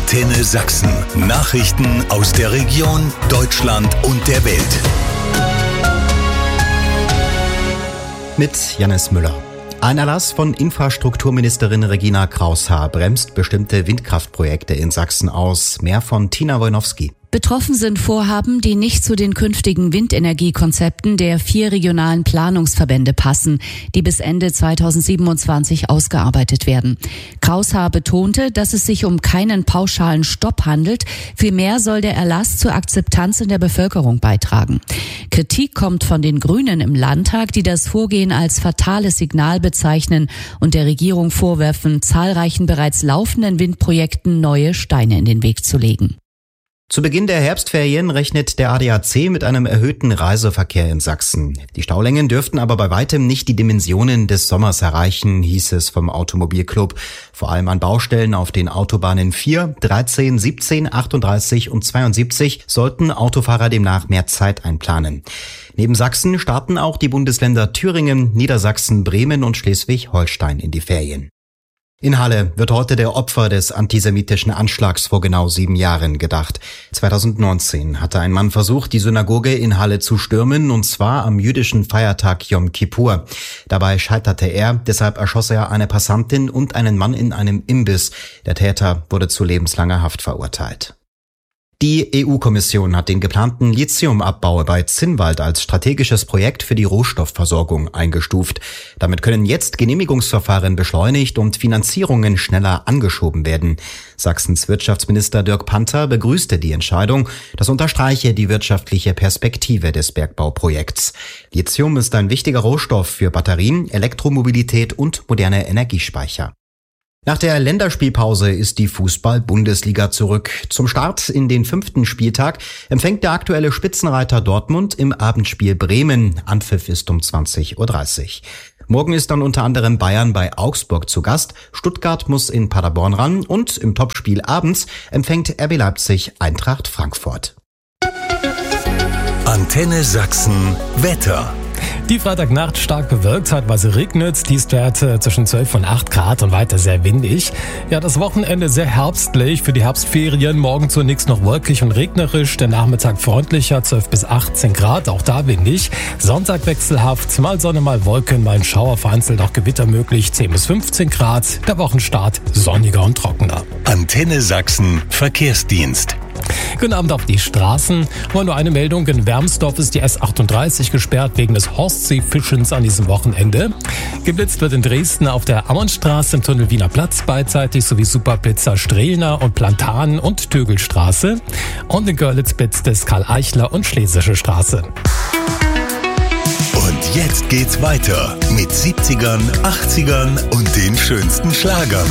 Antenne Sachsen. Nachrichten aus der Region, Deutschland und der Welt. Mit Jannis Müller. Ein Erlass von Infrastrukturministerin Regina Kraus-Haar bremst bestimmte Windkraftprojekte in Sachsen aus. Mehr von Tina Wojnowski. Betroffen sind Vorhaben, die nicht zu den künftigen Windenergiekonzepten der 4 regionalen Planungsverbände passen, die bis Ende 2027 ausgearbeitet werden. Kraus-Haar betonte, dass es sich um keinen pauschalen Stopp handelt. Vielmehr soll der Erlass zur Akzeptanz in der Bevölkerung beitragen. Kritik kommt von den Grünen im Landtag, die das Vorgehen als fatales Signal bezeichnen und der Regierung vorwerfen, zahlreichen bereits laufenden Windprojekten neue Steine in den Weg zu legen. Zu Beginn der Herbstferien rechnet der ADAC mit einem erhöhten Reiseverkehr in Sachsen. Die Staulängen dürften aber bei weitem nicht die Dimensionen des Sommers erreichen, hieß es vom Automobilclub. Vor allem an Baustellen auf den Autobahnen 4, 13, 17, 38 und 72 sollten Autofahrer demnach mehr Zeit einplanen. Neben Sachsen starten auch die Bundesländer Thüringen, Niedersachsen, Bremen und Schleswig-Holstein in die Ferien. In Halle wird heute der Opfer des antisemitischen Anschlags vor genau 7 Jahren gedacht. 2019 hatte ein Mann versucht, die Synagoge in Halle zu stürmen, und zwar am jüdischen Feiertag Yom Kippur. Dabei scheiterte er, deshalb erschoss er eine Passantin und einen Mann in einem Imbiss. Der Täter wurde zu lebenslanger Haft verurteilt. Die EU-Kommission hat den geplanten Lithiumabbau bei Zinnwald als strategisches Projekt für die Rohstoffversorgung eingestuft. Damit können jetzt Genehmigungsverfahren beschleunigt und Finanzierungen schneller angeschoben werden. Sachsens Wirtschaftsminister Dirk Panther begrüßte die Entscheidung. Das unterstreiche die wirtschaftliche Perspektive des Bergbauprojekts. Lithium ist ein wichtiger Rohstoff für Batterien, Elektromobilität und moderne Energiespeicher. Nach der Länderspielpause ist die Fußball-Bundesliga zurück. Zum Start in den 5. Spieltag empfängt der aktuelle Spitzenreiter Dortmund im Abendspiel Bremen. Anpfiff ist um 20:30 Uhr. Morgen ist dann unter anderem Bayern bei Augsburg zu Gast. Stuttgart muss in Paderborn ran und im Topspiel abends empfängt RB Leipzig Eintracht Frankfurt. Antenne Sachsen Wetter. Die Freitagnacht stark bewölkt, zeitweise regnet, Tiefstwerte zwischen 12 und 8 Grad und weiter sehr windig. Ja, das Wochenende sehr herbstlich für die Herbstferien. Morgen zunächst noch wolkig und regnerisch, der Nachmittag freundlicher, 12 bis 18 Grad, auch da windig. Sonntag wechselhaft, mal Sonne, mal Wolken, mal ein Schauer, vereinzelt auch Gewitter möglich, 10 bis 15 Grad. Der Wochenstart sonniger und trockener. Antenne Sachsen Verkehrsdienst. Guten Abend auf die Straßen. Nur eine Meldung: in Wermsdorf ist die S38 gesperrt wegen des Horstseefischens an diesem Wochenende. Geblitzt wird in Dresden auf der Ammernstraße, im Tunnel Wiener Platz beidseitig sowie Superpizza Strehlner und Plantan und Tögelstraße. Und in Görlitz blitzt es Karl-Eichler und Schlesische Straße. Und jetzt geht's weiter mit 70ern, 80ern und den schönsten Schlagern.